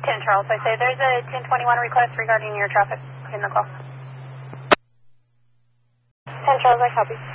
10 Charles, I say there's a 1021 request regarding your traffic in the call. 10 Charles, I copy.